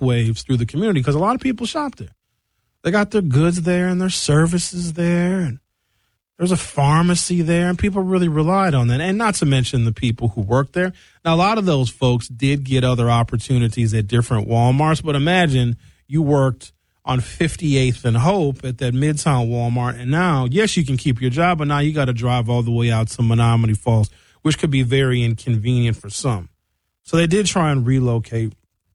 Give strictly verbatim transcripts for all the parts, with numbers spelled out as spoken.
shockwaves through the community because a lot of people shop there. They got their goods there and their services there, and there's a pharmacy there, and people really relied on that. And not to mention the people who work there. Now, a lot of those folks did get other opportunities at different Walmarts, but imagine you worked on fifty-eighth and Hope at that Midtown Walmart, and now, yes, you can keep your job, but now you got to drive all the way out to Menomonee Falls, which could be very inconvenient for some. So they did try and relocate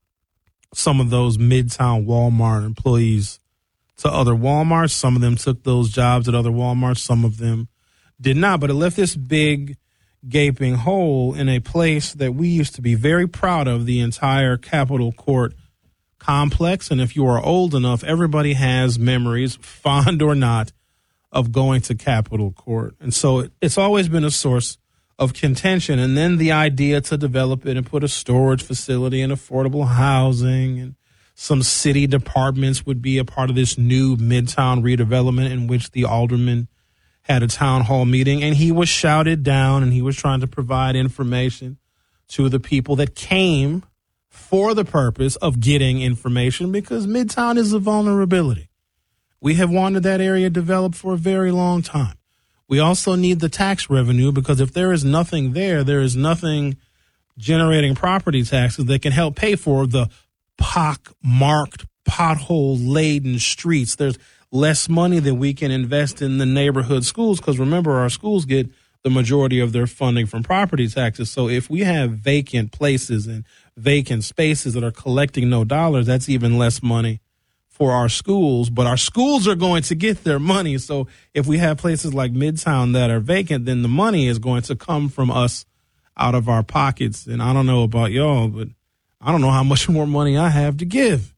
some of those Midtown Walmart employees to other Walmarts. Some of them took those jobs at other Walmarts. Some of them did not. But it left this big gaping hole in a place that we used to be very proud of, the entire Capitol Court complex. And if you are old enough, everybody has memories, fond or not, of going to Capitol Court. And so it, it's always been a source of contention. And then the idea to develop it and put a storage facility and affordable housing and some city departments would be a part of this new Midtown redevelopment, in which the alderman had a town hall meeting, and he was shouted down, and he was trying to provide information to the people that came for the purpose of getting information, because Midtown is a vulnerability. We have wanted that area developed for a very long time. We also need the tax revenue, because if there is nothing there, there is nothing generating property taxes that can help pay for the pock-marked, pothole-laden streets. There's less money that we can invest in the neighborhood schools, because remember, our schools get the majority of their funding from property taxes. So if we have vacant places and vacant spaces that are collecting no dollars, that's even less money for our schools. But our schools are going to get their money. So if we have places like Midtown that are vacant, then the money is going to come from us out of our pockets. And I don't know about y'all, but I don't know how much more money I have to give.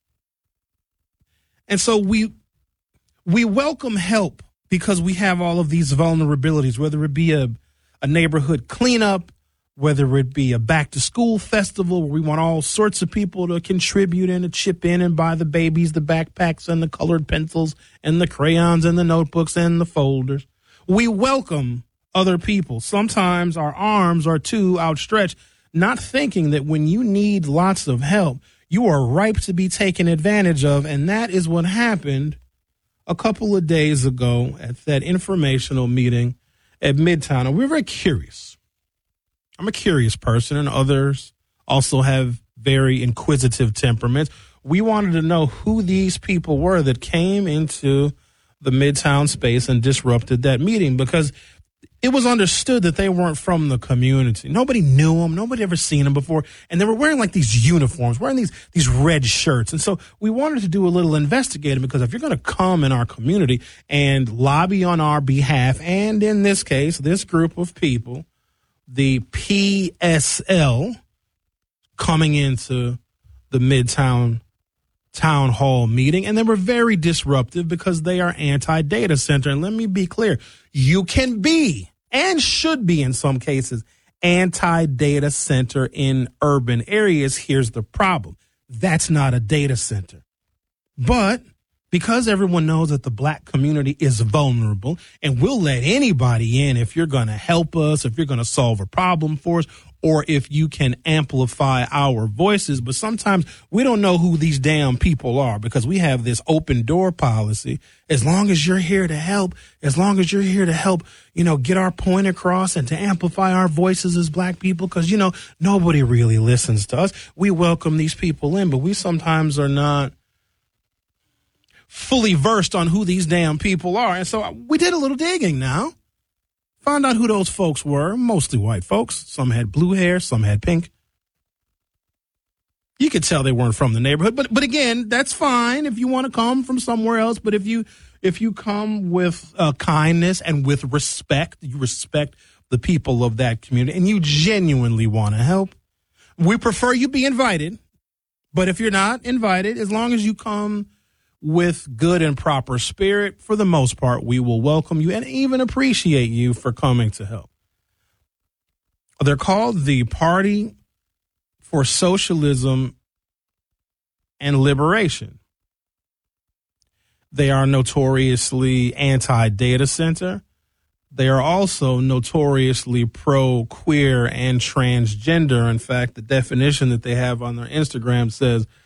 And so we we welcome help because we have all of these vulnerabilities, whether it be a, a neighborhood cleanup, whether it be a back-to-school festival where we want all sorts of people to contribute and to chip in and buy the babies, the backpacks, and the colored pencils, and the crayons, and the notebooks, and the folders. We welcome other people. Sometimes our arms are too outstretched, not thinking that when you need lots of help, you are ripe to be taken advantage of. And that is what happened a couple of days ago at that informational meeting at Midtown. And we're very curious. I'm a curious person, and others also have very inquisitive temperaments. We wanted to know who these people were that came into the Midtown space and disrupted that meeting, because it was understood that they weren't from the community. Nobody knew them. Nobody ever seen them before. And they were wearing like these uniforms, wearing these these red shirts. And so we wanted to do a little investigating, because if you're going to come in our community and lobby on our behalf, and in this case, this group of people, the P S L, coming into the Midtown Town Hall meeting, and they were very disruptive because they are anti-data center. And let me be clear, you can be, and should be in some cases, anti-data center in urban areas. Here's the problem. That's not a data center. But because everyone knows that the black community is vulnerable, and we'll let anybody in if you're going to help us, if you're going to solve a problem for us, or if you can amplify our voices. But sometimes we don't know who these damn people are, because we have this open door policy. As long as you're here to help, as long as you're here to help, you know, get our point across and to amplify our voices as black people, because, you know, nobody really listens to us. We welcome these people in, but we sometimes are not fully versed on who these damn people are. And so we did a little digging now. Found out who those folks were, mostly white folks. Some had blue hair, some had pink. You could tell they weren't from the neighborhood, but but again, that's fine if you want to come from somewhere else. But if you if you come with uh, kindness and with respect, you respect the people of that community, and you genuinely want to help, we prefer you be invited. But if you're not invited, as long as you come with good and proper spirit, for the most part, we will welcome you and even appreciate you for coming to help. They're called the Party for Socialism and Liberation. They are notoriously anti-data center. They are also notoriously pro-queer and transgender. In fact, the definition that they have on their Instagram says